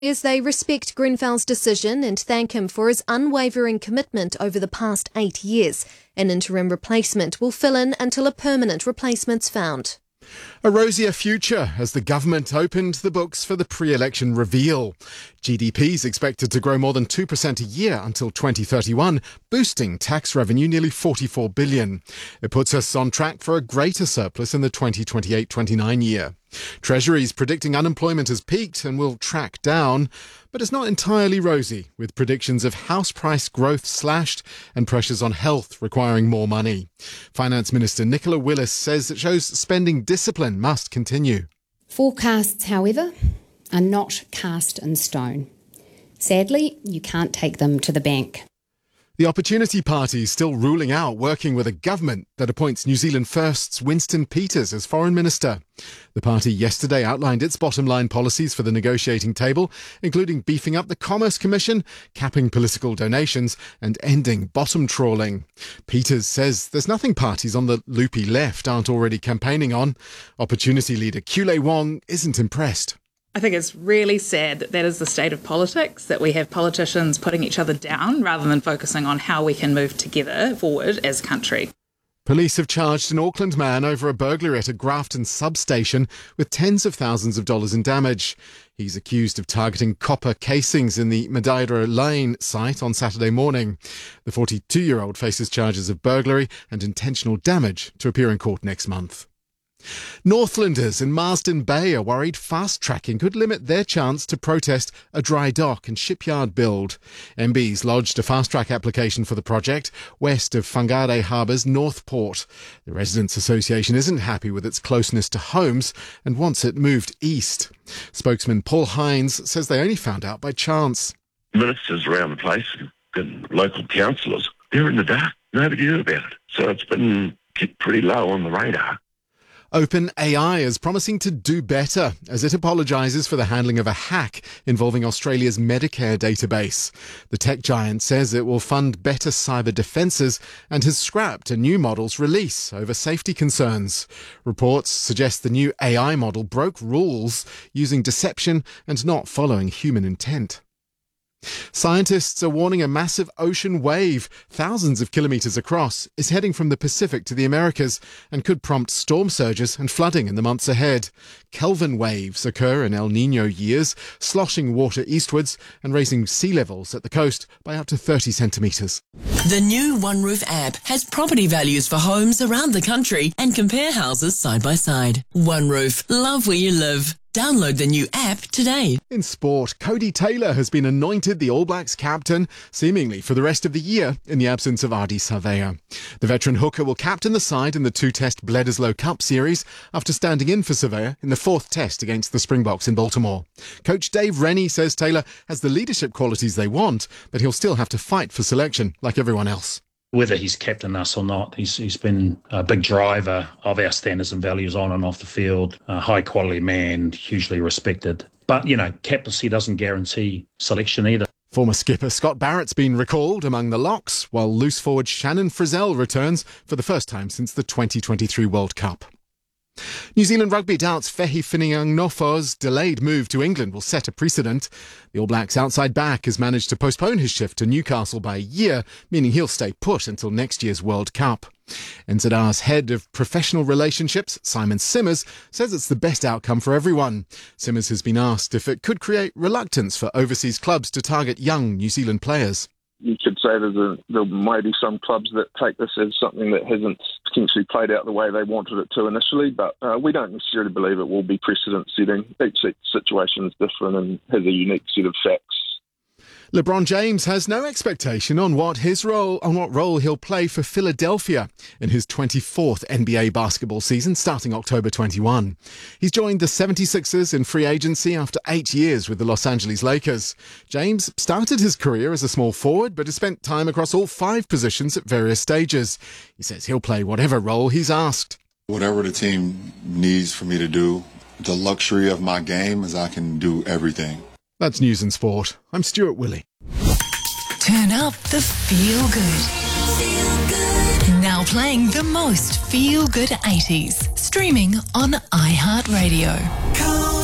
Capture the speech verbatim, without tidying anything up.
As they respect Grenfell's decision and thank him for his unwavering commitment over the past eight years. An interim replacement will fill in until a permanent replacement's found. A rosier future as the government opened the books for the pre-election reveal. G D P is expected to grow more than two percent a year until twenty thirty-one, boosting tax revenue nearly forty-four billion dollars. It puts us on track for a greater surplus in the twenty twenty-eight twenty-nine year. Treasury's predicting unemployment has peaked and will track down, but it's not entirely rosy, with predictions of house price growth slashed and pressures on health requiring more money. Finance Minister Nicola Willis says it shows spending discipline must continue. Forecasts, however, are not cast in stone. Sadly, you can't take them to the bank. The Opportunity Party is still ruling out working with a government that appoints New Zealand First's Winston Peters as Foreign Minister. The party yesterday outlined its bottom-line policies for the negotiating table, including beefing up the Commerce Commission, capping political donations and ending bottom trawling. Peters says there's nothing parties on the loopy left aren't already campaigning on. Opportunity leader Kule Wong isn't impressed. I think it's really sad that that is the state of politics, that we have politicians putting each other down rather than focusing on how we can move together forward as a country. Police have charged an Auckland man over a burglary at a Grafton substation with tens of thousands of dollars in damage. He's accused of targeting copper casings in the Madeira Lane site on Saturday morning. The forty-two-year-old faces charges of burglary and intentional damage to appear in court next month. Northlanders in Marsden Bay are worried fast-tracking could limit their chance to protest a dry dock and shipyard build. M Bs lodged a fast-track application for the project west of Whangarei Harbour's North Port. The Residents' Association isn't happy with its closeness to homes and wants it moved east. Spokesman Paul Hines says they only found out by chance. Ministers around the place and local councillors, they're in the dark. Nobody knew about it. So it's been kept pretty low on the radar. OpenAI is promising to do better as it apologises for the handling of a hack involving Australia's Medicare database. The tech giant says it will fund better cyber defences and has scrapped a new model's release over safety concerns. Reports suggest the new A I model broke rules using deception and not following human intent. Scientists are warning a massive ocean wave, thousands of kilometres across, is heading from the Pacific to the Americas and could prompt storm surges and flooding in the months ahead. Kelvin waves occur in El Nino years, sloshing water eastwards and raising sea levels at the coast by up to thirty centimetres. The new OneRoof app has property values for homes around the country and compare houses side by side. OneRoof, love where you live. Download the new app today. In sport, Cody Taylor has been anointed the All Blacks captain, seemingly for the rest of the year, in the absence of Ardie Savea. The veteran hooker will captain the side in the two-test Bledisloe Cup series after standing in for Savea in the fourth test against the Springboks in Baltimore. Coach Dave Rennie says Taylor has the leadership qualities they want, but he'll still have to fight for selection like everyone else. Whether he's captained us or not, he's he's been a big driver of our standards and values on and off the field. A high-quality man, hugely respected. But, you know, captaincy doesn't guarantee selection either. Former skipper Scott Barrett's been recalled among the locks, while loose forward Shannon Frizzell returns for the first time since the twenty twenty-three World Cup. New Zealand Rugby doubts Fehi Finiang-Nofo's delayed move to England will set a precedent. The All Blacks' outside back has managed to postpone his shift to Newcastle by a year, meaning he'll stay put until next year's World Cup. N Z R's head of professional relationships, Simon Simmers, says it's the best outcome for everyone. Simmers has been asked if it could create reluctance for overseas clubs to target young New Zealand players. You could say there's a, there might be some clubs that take this as something that hasn't potentially played out the way they wanted it to initially, but uh, we don't necessarily believe it will be precedent-setting. Each situation is different and has a unique set of facts. LeBron James has no expectation on what his role on what role he'll play for Philadelphia in his twenty-fourth N B A basketball season starting October twenty-first. He's joined the seventy-sixers in free agency after eight years with the Los Angeles Lakers. James started his career as a small forward but has spent time across all five positions at various stages. He says he'll play whatever role he's asked. Whatever the team needs for me to do, the luxury of my game is I can do everything. That's News and Sport. I'm Stuart Willey. Turn up the feel good. Feel good. Now playing the most feel good eighties. Streaming on iHeartRadio.